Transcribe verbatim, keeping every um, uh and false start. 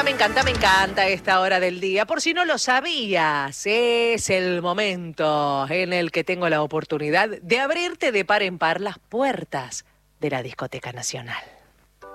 encanta, me encanta, me encanta esta hora del día. Por si no lo sabías, es el momento en el que tengo la oportunidad de abrirte de par en par las puertas de la Discoteca Nacional.